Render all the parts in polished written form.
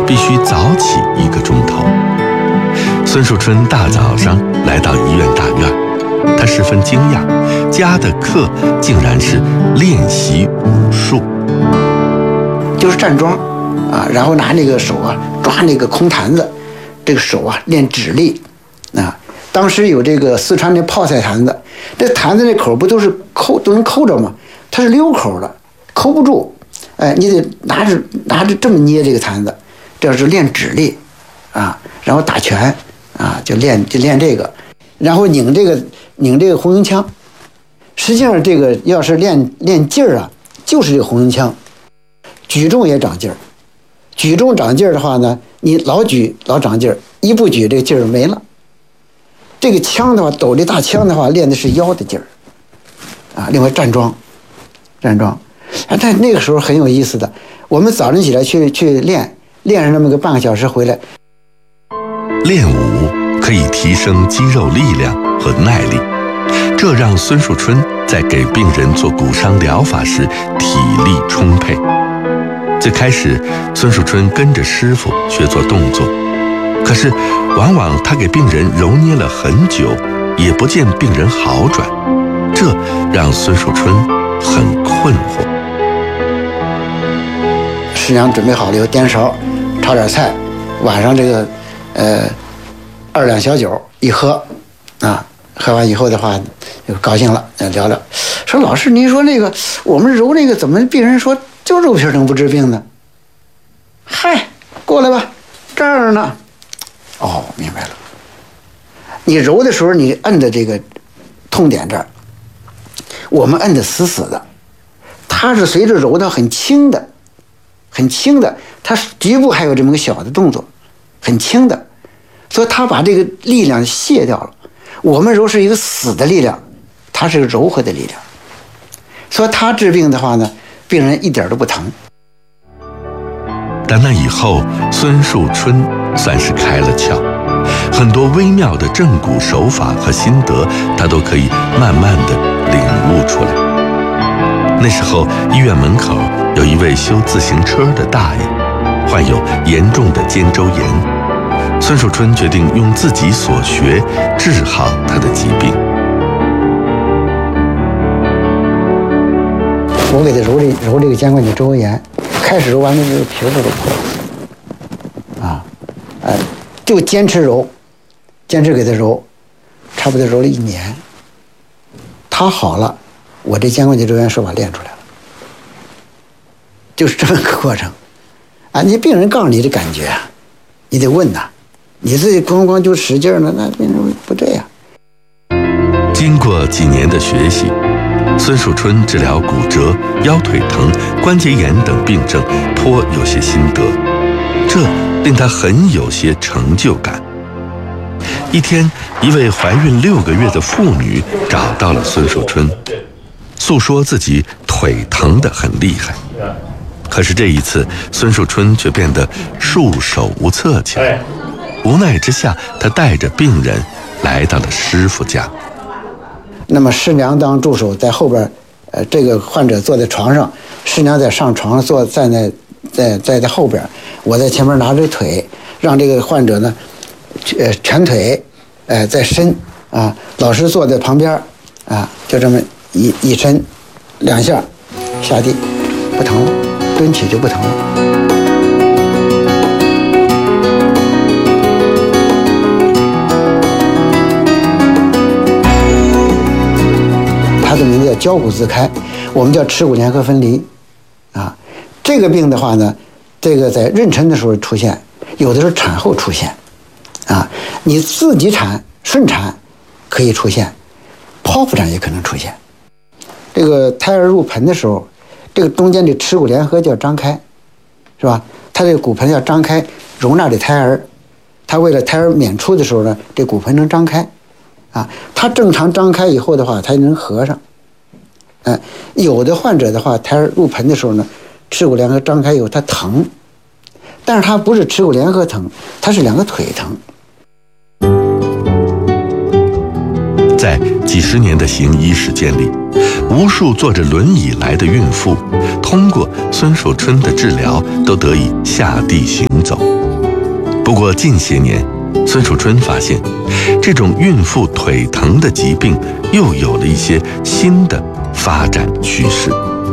必须早起1个钟头。孙树春大早上来到医院大院，他十分惊讶，家的课竟然是练习武术， 就是站桩啊，然后拿那个手啊抓那个空坛子，这个手啊练指力啊。当时有这个四川的泡菜坛子，这坛子那口不都是都能抠着吗？它是溜口的，抠不住。哎，你得拿着这么捏这个坛子，这是练指力啊。然后打拳啊，就练这个，然后拧这个红缨枪。实际上这个要是练劲儿啊，就是这个红缨枪。举重也长劲儿，举重长劲儿的话呢，你老举老长劲儿，一不举这个劲儿没了。这个枪的话，抖这大枪的话，练的是腰的劲儿啊。另外站桩，但那个时候很有意思的，我们早晨起来去练上那么个半个小时回来。 练武可以提升肌肉力量和耐力，这让孙树春在给病人做骨伤疗法时体力充沛。最开始，孙树春跟着师傅学做动作，可是往往他给病人揉捏了很久，也不见病人好转，这让孙树春很困惑。 师娘准备好了以后，颠勺炒点菜，晚上这个2两小酒一喝啊，喝完以后的话就高兴了，聊聊，说老师您说那个我们揉那个怎么病人说就肉皮能不治病呢？嗨，过来吧，这儿呢。哦，明白了。你揉的时候，你摁的这个痛点这儿，我们摁的死死的，它是随着揉的很轻的，它局部还有这么个小的动作，很轻的，所以它把这个力量卸掉了。我们揉是一个死的力量，它是个柔和的力量，所以它治病的话呢，病人一点都不疼。 但那以后，孙树春算是开了窍，很多微妙的正骨手法和心得，他都可以慢慢的领悟出来。那时候，医院门口有一位修自行车的大爷，患有严重的肩周炎。孙树春决定用自己所学治好他的疾病。 我给他揉这个肩关节周围炎，开始揉完了这个皮儿都破了啊，就坚持给他揉，差不多揉了1年，他好了，我这肩关节周炎手法练出来了，就是这么个过程啊。你病人告诉你的感觉，你得问呐，你自己光就使劲了，那病人不这样。 经过几年的学习，孙树春治疗骨折、腰腿疼、关节炎等病症颇有些心得，这令他很有些成就感。一天，一位怀孕6个月的妇女找到了孙树春，诉说自己腿疼得很厉害。可是这一次，孙树春却变得束手无策起来。无奈之下，他带着病人来到了师傅家。 那么师娘当助手在后边，这个患者坐在床上，师娘在上床坐站在后边，我在前面拿着腿，让这个患者呢，蜷腿，再伸啊，老师坐在旁边啊，就这么一伸，2下下地，不疼了，蹲起就不疼了。它的名字叫交骨自开，我们叫耻骨联合分离，啊，这个病的话呢，这个在妊娠的时候出现，有的时候产后出现，啊，你自己产顺产可以出现，剖腹产也可能出现。这个胎儿入盆的时候，这个中间的耻骨联合就要张开，是吧？它这个骨盆要张开，容纳这胎儿。它为了胎儿娩出的时候呢，这骨盆能张开。啊，它正常张开以后的话，它能合上。有的患者的话，胎儿入盆的时候呢，耻骨联合张开以后，它疼，但是它不是耻骨联合疼，它是2个腿疼。 在几十年的行医实践里， 无数坐着轮椅来的孕妇，通过孙树春的治疗，都得以下地行走。不过近些年，孙树春发现，这种孕妇腿疼的疾病又有了一些新的发展趋势。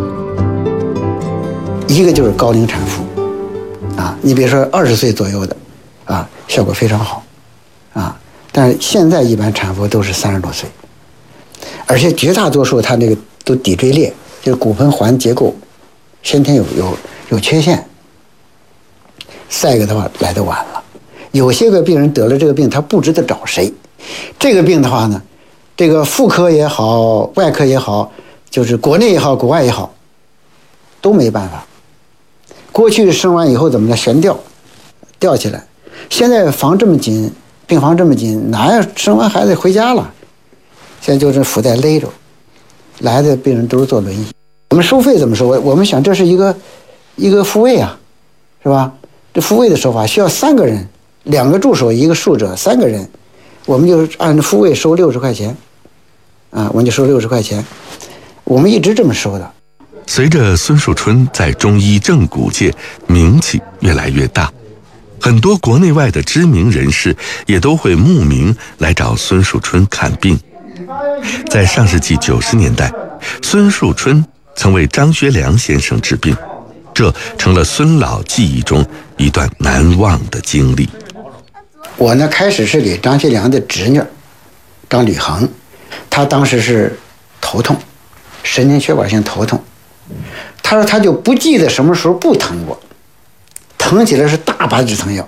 一个就是高龄产妇，你比如说20岁左右的，效果非常好，但是现在一般产妇都是30多岁，而且绝大多数她这个都骶椎裂，就是骨盆环结构先天有缺陷，再一个的话来得晚了。有些个病人得了这个病，他不知道找谁。这个病的话呢，这个妇科也好，外科也好，就是国内也好，国外也好，都没办法。过去生完以后怎么着，悬吊起来，现在房这么紧，病房这么紧，哪有生完孩子回家了？现在就是腹带勒着，来的病人都是坐轮椅。我们收费怎么收？我们想这是一个复位啊，是吧？这复位的手法需要3个人，2个助手1个术者，3个人，我们就按复位收60块钱，我们就收60块钱，我们一直这么收的。 随着孙树春在中医正骨界名气越来越大，很多国内外的知名人士也都会慕名来找孙树春看病。在上世纪90年代，孙树春曾为张学良先生治病，这成了孙老记忆中一段难忘的经历。 我呢，开始是给张学良的侄女张吕恒，他当时是头痛，神经血管性头痛。他说他就不记得什么时候不疼过，疼起来是大把止疼药，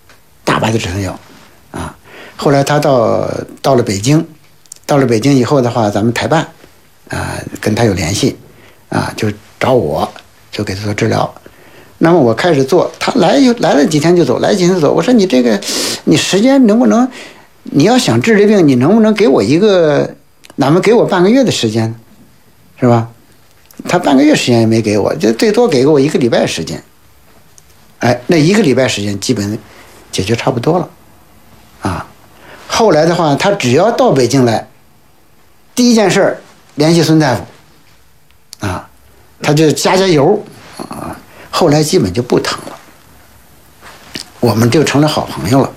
后来他到了北京，以后的话，咱们台办跟他有联系，就找我，就给他做治疗。那么我开始做，他来了几天就走，我说你这个，你时间能不能，你要想治这病，你能不能给我哪怕给我半个月的时间，是吧？他半个月时间也没给我，就最多给我1个礼拜时间。那1个礼拜时间基本解决差不多了，后来的话，他只要到北京来，第一件事联系孙大夫，他就加油，后来基本就不疼了，我们就成了好朋友了。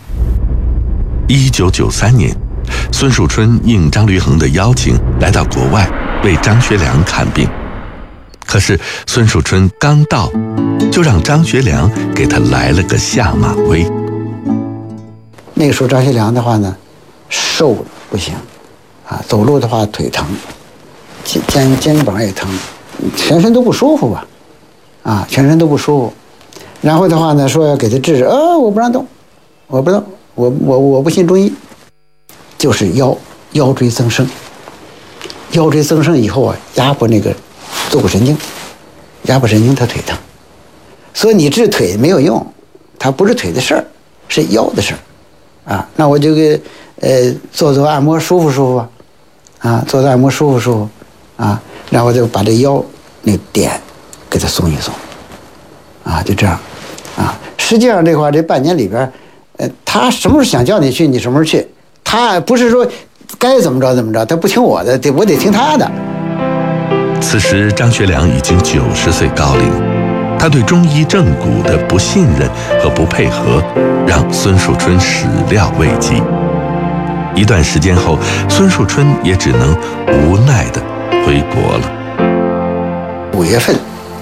1993年，孙树春应张驴衡的邀请来到国外为张学良看病。可是孙树春刚到，就让张学良给他来了个下马威。 那个时候张学良的话呢，瘦不行，走路的话腿疼，肩膀也疼，全身都不舒服吧，全身都不舒服。然后的话呢，说要给他治，我不让动，我不信中医，就是腰椎增生以后压迫那个坐骨神经，他腿疼，所以你治腿没有用，它不是腿的事儿，是腰的事儿，那我就给做按摩舒服，做按摩舒服，然后就把这腰那个点给它松一松，就这样，实际上这话这半年里边，他什么时候想叫你去，你什么时候去，他不是说该怎么着，他不听我的，我得听他的。 此时张学良已经90岁高龄，他对中医正骨的不信任和不配合，让孙树春始料未及。一段时间后，孙树春也只能无奈地回国了。 5月份，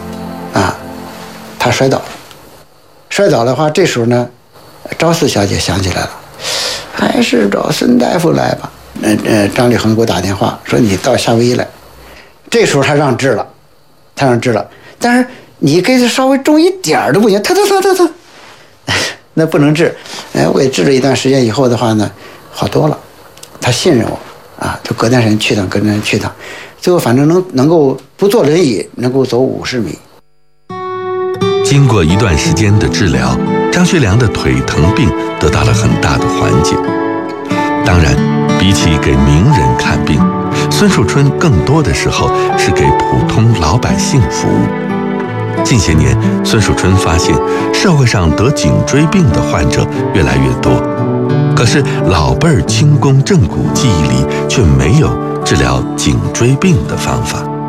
他摔倒的话，这时候呢，赵四小姐想起来了，还是找孙大夫来吧。张吕衡给我打电话说你到夏威夷来。这时候他让治了，但是你给他稍微重一点都不行，他那不能治。我也治了一段时间以后的话呢，好多了。他信任我，就隔段时间去趟，最后反正能够不坐轮椅，能够走50米。 经过一段时间的治疗，张学良的腿疼病得到了很大的缓解。当然，比起给名人看病，孙树春更多的时候是给普通老百姓服务。近些年，孙树春发现社会上得颈椎病的患者越来越多，可是老辈儿轻功正骨记忆里却没有治疗颈椎病的方法。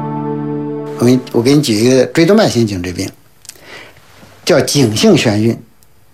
我给你举一个椎动脉性颈椎病，叫颈性眩晕。